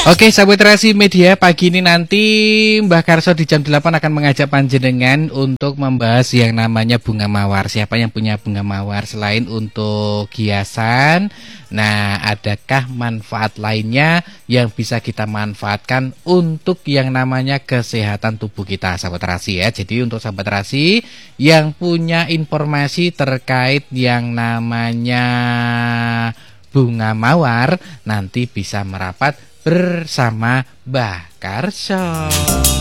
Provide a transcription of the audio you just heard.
Oke, sahabat Terasi Media, pagi ini nanti Mbah Karso di jam 8 akan mengajak panjenengan untuk membahas yang namanya bunga mawar. Siapa yang punya bunga mawar selain untuk hiasan? Nah, adakah manfaat lainnya yang bisa kita manfaatkan untuk yang namanya kesehatan tubuh kita, sahabat Terasi ya. Jadi untuk sahabat Terasi yang punya informasi terkait yang namanya bunga mawar, nanti bisa merapat bersama Mbah Karso.